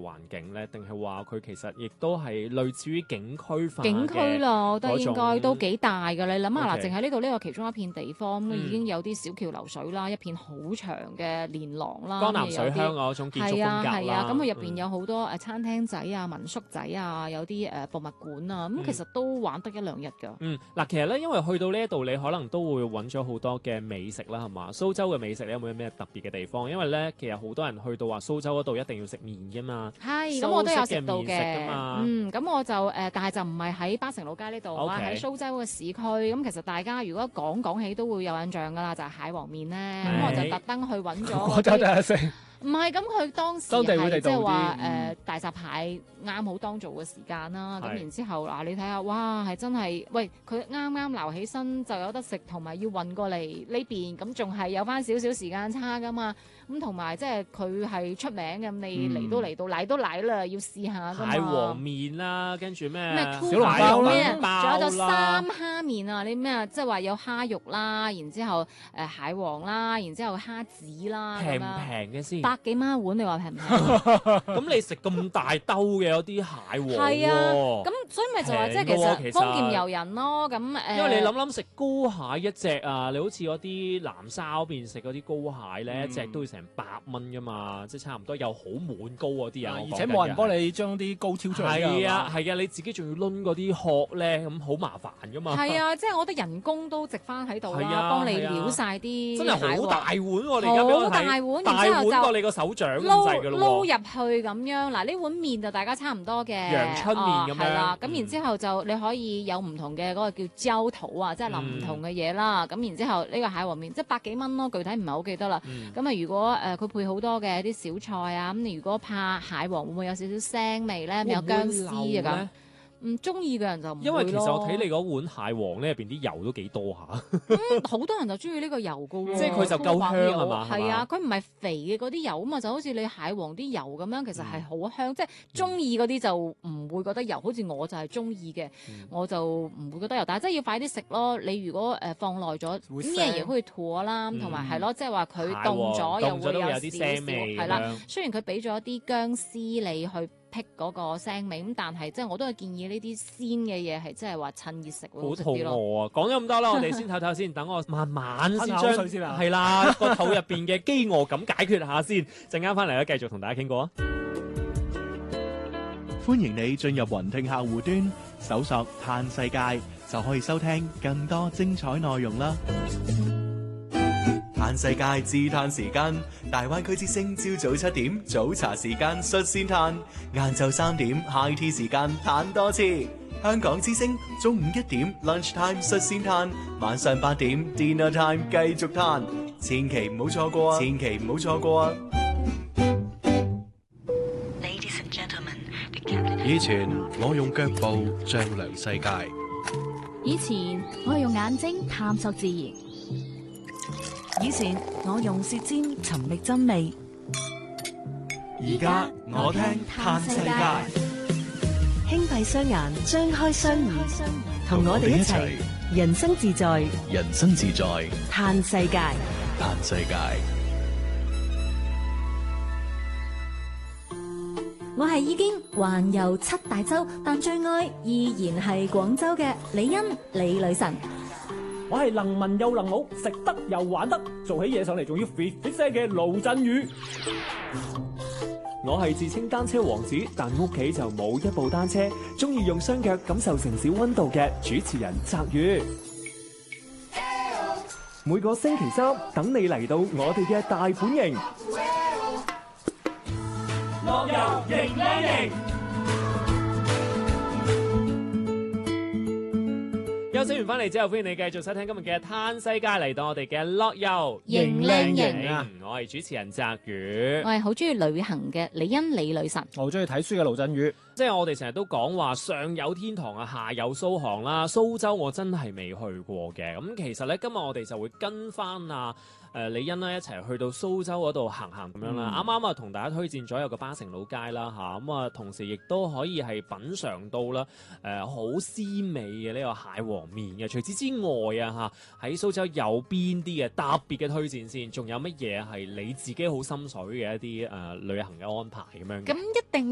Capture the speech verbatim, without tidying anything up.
環境咧？定係話佢其實亦都係類似於景區化嘅景區咯，我覺得應該都幾大㗎。你諗下嗱， OK 淨喺呢度呢個其中一片地方， 嗯已經有啲小橋流水啦，一片好長嘅連廊啦， 江南水咁有啲鄉嗰種建築係風格啊係啊， 啦。 咁佢入邊嗯有好多誒餐廳仔啊、民宿仔啊，有啲誒博物館啊，咁嗯其實都玩得一兩日㗎。 嗯，嗱，其實咧，因為去到呢一度，你可能都會揾咗好多嘅美食啦，係嘛？蘇州嘅美食，你有冇咩特別嘅地方？因為咧，其實好多人去到話蘇州嗰度一定要食麵㗎嘛。 係，咁我都有食到蘇式嘅麵食㗎嘅嘛。 嗯，咁我就誒、呃但係就唔係喺巴城老街呢度，我 OK 喺蘇州嘅市區。咁其實大家如果講講起都會有印象㗎啦，就係、蟹黃面咧。咁係我就特登去揾咗我就第一食。 唔係，咁佢當時當地會地道係即係話啲誒大閘蟹啱好當造嘅時間啦。咁係然之後嗱，你睇下，哇，係真係，喂，佢啱啱撈起身就有得食，同埋要運過嚟呢邊，咁仲係有翻少少時間差噶嘛。咁同埋即係佢係出名嘅，咁你嚟都嚟到，嚟都嚟啦，要試下㗎嘛。 蟹黃面啦，跟住咩咩小籠包啦咩啊？ 包仲有就啦三蝦面啊！你咩啊？即係話有蝦肉啦，然之後誒蟹黃啦，然之後蝦子啦， 平唔咁樣平嘅先？ 百幾蚊一碗，你話平唔平？ 咁你食咁大兜嘅有啲蟹黃喎。 係啊，咁所以咪就話即係其平㗎喎其實實豐儉由人咯。咁誒， 因為你諗諗食膏蟹一隻啊，你好似嗰啲南沙嗰邊食嗰啲膏蟹咧， 嗯一隻都要成百蚊噶嘛，即係差唔多有好滿膏嗰啲啊。 而且冇人幫你將啲膏挑出嚟㗎係啊係嘛係啊，你自己仲要攆嗰啲殼咧，咁好麻煩噶嘛。 係啊，即係我覺得人工都值翻喺度係啦， 啊幫你係啊料晒啲真係好大碗喎！你而家俾好我睇大碗， 大然之後就碗過你個手掌咁滯撈㗎咯撈入喎。 去咁樣。嗱，呢碗麵就大家差唔多嘅， 陽春麵咁樣哦係啦。 嗯咁然之後就你可以有唔同嘅嗰個叫焦肚啊，即係淋唔同嘅嘢啦。咁然之後呢個蟹黃面即係百幾蚊咯，具體唔係好記得啦。 嗯咁啊，如果誒佢配好多嘅啲小菜啊，咁你如果怕蟹黃會唔會有少少腥味咧？有薑絲啊咁會唔會漏呢。 唔中意嘅人就唔會咯。 因為其實我睇你嗰碗蟹黃咧，入邊啲油都幾多下。 嗯好多人就中意呢個油嘅喎， 即係佢就夠香係嘛係啊， 係嘛佢唔係肥嘅嗰啲油啊嘛，就好似你蟹黃啲油咁樣，其實係好香。 嗯即係中意嗰啲就唔會覺得油，好似我就係中意嘅， 嗯我就唔會覺得油。但係真係要快啲食咯。你如果誒放耐咗， 會咩嘢腥可以ถั่啦， 嗯同埋係咯，即係話佢蟹凍咗黃又凍咗都會有會有少啲腥味少係啦。 咁樣雖然佢俾咗啲薑絲你去辟嗰個腥味，咁但係即係我都係建議呢啲鮮嘅嘢係即係話趁熱食會好肚好食啲咯。 餓啊！講咗咁多啦，我哋先唞唞先，等我慢慢先吞口將水先啊係啦個肚入邊嘅飢餓感解決下先。陣間翻嚟咧，繼續同大家傾過啊！ 歡迎你進入雲聽客戶端，搜索嘆世界就可以收聽更多精彩內容啦。嘆世界自嘆時間，大灣區之聲朝早七點早茶時間率先嘆，晏晝三點 high tea 時間嘆多次。香港之聲中午一點 lunch time 率先嘆，晚上八點 dinner time 繼續嘆，千祈唔好錯過啊！千祈唔好錯過啊！ 以前我用腳步丈量世界， 以前我係用眼睛探索自然，以前我用舌尖尋覓真味， 而家我聽嘆世界。 輕閉雙眼，張開雙耳，同我哋一齊人生自在， 人生自在， 嘆世界。 嘆世界。 我係已經環遊七大洲，但最愛依然係廣州嘅李欣李女神。 我係能文又能武，食得又玩得，做起嘢上嚟仲要 fit fit 聲嘅盧振宇。我係自稱單車王子，但屋企就冇一部單車，中意用雙腳感受城市溫度嘅主持人澤宇。每個星期三等你嚟到我哋嘅大本營，樂遊型靚型。休息完翻嚟之後，歡迎你繼續收聽今日嘅嘆世界，嚟到我哋嘅樂遊型靚型啊！ 我係主持人澤宇我。係好中意旅行嘅李欣李女神。 我好中意睇書嘅盧振宇。 即係我哋成日都講話上有天堂啊，下有蘇杭啦。蘇州我真係未去過嘅。咁其實咧，今日我哋就會跟翻啊誒李欣啦一齊去到蘇州嗰度行行咁樣啦。啱啱啊同大家推薦咗有個巴城老街啦嚇，咁啊同時亦都可以係品嚐到啦誒好鮮美嘅呢個蟹黃面嘅。除此之外啊嚇，喺蘇州有邊啲嘅特別嘅推薦先？仲有乜嘢係你自己好心水嘅一啲誒、呃、旅行嘅安排咁樣嘅？ 咁一定